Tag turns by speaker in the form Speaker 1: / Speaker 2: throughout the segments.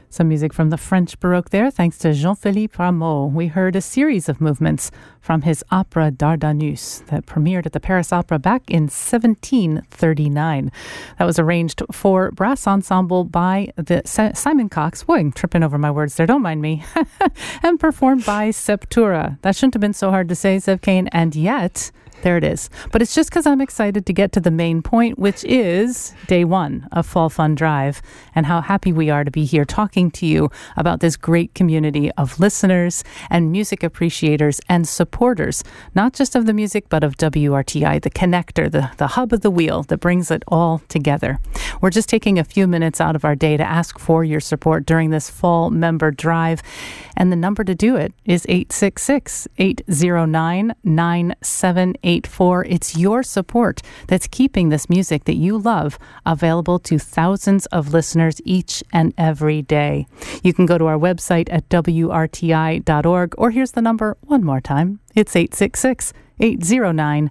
Speaker 1: Some music from the French Baroque there, thanks to Jean-Philippe Rameau. We heard a series of movements from his opera Dardanus that premiered at the Paris Opera back in 1739. That was arranged for brass ensemble by the Simon Cox. Boy, I'm tripping over my words there, don't mind me. And performed by Septura. That shouldn't have been so hard to say, Zev Kane, and yet... there it is. But it's just because I'm excited to get to the main point, which is day one of Fall Fun Drive, and how happy we are to be here talking to you about this great community of listeners and music appreciators and supporters, not just of the music, but of WRTI, the connector, the hub of the wheel that brings it all together. We're just taking a few minutes out of our day to ask for your support during this Fall Member Drive, and the number to do it is 866-809-9784. It's your support that's keeping this music that you love available to thousands of listeners each and every day. You can go to our website at wrti.org, or here's the number one more time. It's 866-809-9784.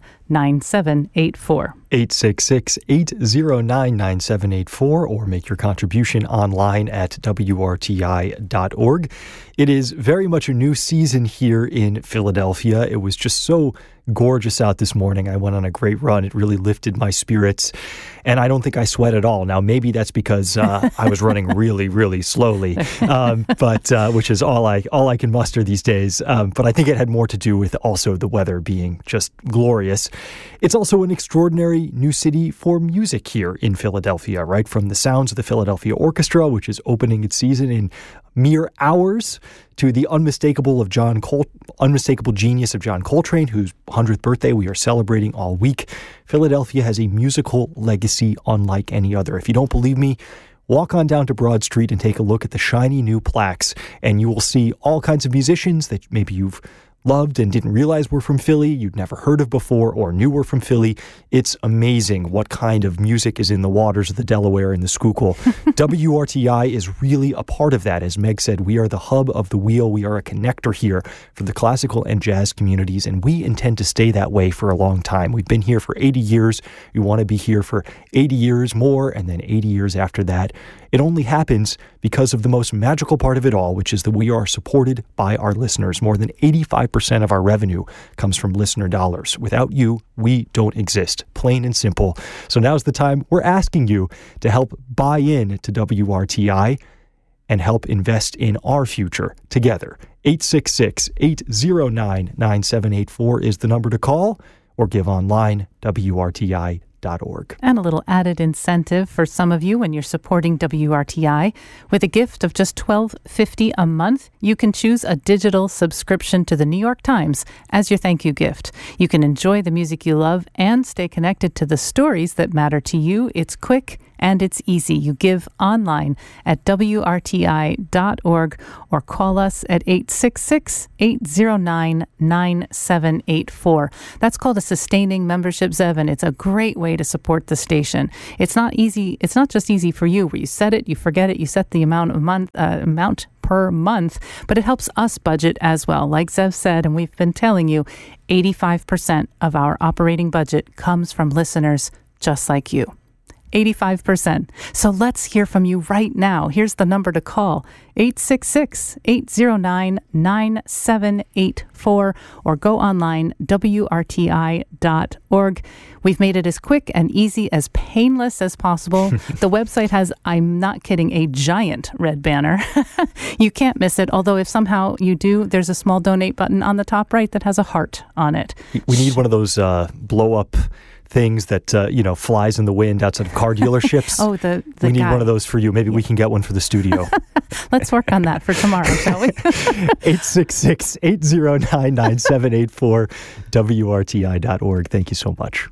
Speaker 2: 866-809-9784, or make your contribution online at wrti.org. It is very much a new season here in Philadelphia. It was just so gorgeous out this morning. I went on a great run. It really lifted my spirits, and I don't think I sweat at all. Now, maybe that's because I was running really, really slowly, but which is all I can muster these days. But I think it had more to do with also the weather being just glorious. It's also an extraordinary new city for music here in Philadelphia, right? From the sounds of the Philadelphia Orchestra, which is opening its season in mere hours, to the unmistakable genius of John Coltrane, whose 100th birthday we are celebrating all week. Philadelphia has a musical legacy unlike any other. If you don't believe me, walk on down to Broad Street and take a look at the shiny new plaques, and you will see all kinds of musicians that maybe you've loved and didn't realize were from Philly, you'd never heard of before or knew were from Philly. It's amazing what kind of music is in the waters of the Delaware and the Schuylkill. WRTI is really a part of that. As Meg said, we are the hub of the wheel. We are a connector here for the classical and jazz communities, and we intend to stay that way for a long time. We've been here for 80 years. We want to be here for 80 years more, and then 80 years after that. It only happens because of the most magical part of it all, which is that we are supported by our listeners. More than 85% of our revenue comes from listener dollars. Without you, we don't exist, plain and simple. So now's the time we're asking you to help buy in to WRTI and help invest in our future together. 866-809-9784 is the number to call, or give online, WRTI.org.
Speaker 1: And a little added incentive for some of you when you're supporting WRTI. With a gift of just $12.50 a month, you can choose a digital subscription to the New York Times as your thank you gift. You can enjoy the music you love and stay connected to the stories that matter to you. It's quick and it's easy. You give online at WRTI.org or call us at 866-809-9784. That's called a sustaining membership, Zev, and it's a great way to support the station. It's not easy. It's not just easy for you where you set it, you forget it, you set the amount per month, but it helps us budget as well. Like Zev said, and we've been telling you, 85% of our operating budget comes from listeners just like you. 85%. So let's hear from you right now. Here's the number to call, 866-809-9784, or go online, WRTI.org. We've made it as quick and easy, as painless as possible. The website has, I'm not kidding, a giant red banner. You can't miss it, although if somehow you do, there's a small donate button on the top right that has a heart on it.
Speaker 2: We need one of those blow-up things that, flies in the wind outside of car dealerships. We need one of those for you. Maybe we can get one for the studio.
Speaker 1: Let's work on that for tomorrow, shall we?
Speaker 2: 866-809-9784, WRTI.org. Thank you so much.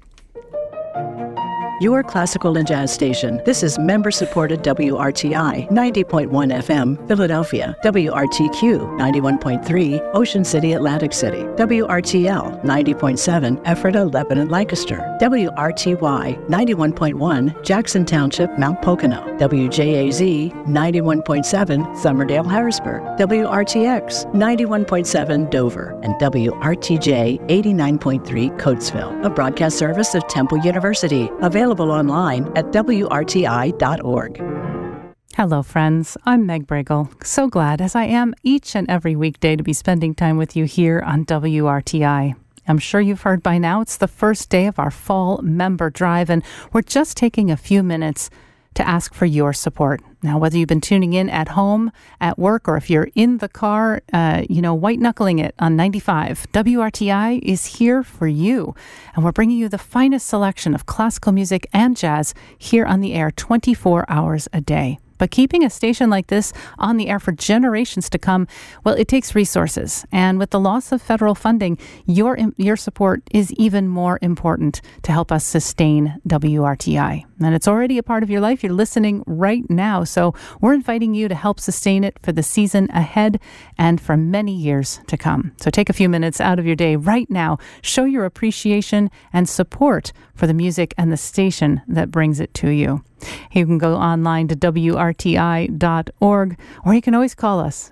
Speaker 3: Your classical and jazz station. This is member-supported WRTI, 90.1 FM, Philadelphia, WRTQ, 91.3, Ocean City, Atlantic City, WRTL, 90.7, Ephrata, Lebanon, Lancaster, WRTY, 91.1, Jackson Township, Mount Pocono, WJAZ, 91.7, Summerdale, Harrisburg, WRTX, 91.7, Dover, and WRTJ, 89.3, Coatesville, a broadcast service of Temple University, available online at WRTI.org.
Speaker 1: Hello, friends. I'm Meg Bragel. So glad, as I am each and every weekday, to be spending time with you here on WRTI. I'm sure you've heard by now it's the first day of our fall member drive, and we're just taking a few minutes to ask for your support. Now, whether you've been tuning in at home, at work, or if you're in the car, white-knuckling it on 95, WRTI is here for you. And we're bringing you the finest selection of classical music and jazz here on the air 24 hours a day. But keeping a station like this on the air for generations to come, well, it takes resources. And with the loss of federal funding, your support is even more important to help us sustain WRTI. And it's already a part of your life. You're listening right now. So we're inviting you to help sustain it for the season ahead and for many years to come. So take a few minutes out of your day right now. Show your appreciation and support for the music and the station that brings it to you. You can go online to WRTI.org, or you can always call us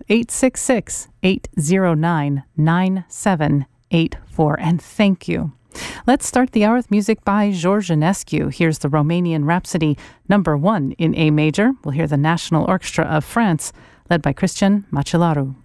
Speaker 1: 866-809-9784. And thank you. Let's start the hour with music by George Enescu. Here's the Romanian Rhapsody, number 1 in A major. We'll hear the National Orchestra of France, led by Cristian Macelaru.